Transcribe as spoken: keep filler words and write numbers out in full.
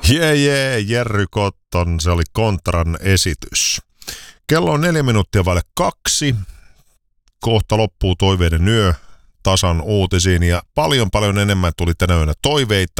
Jee, jee, Jerry Cotton, se oli Kontran esitys. Kello on neljä minuuttia vaille kaksi. Kohta loppuu toiveiden yö tasan uutisiin ja paljon paljon enemmän tuli tänä yönä toiveita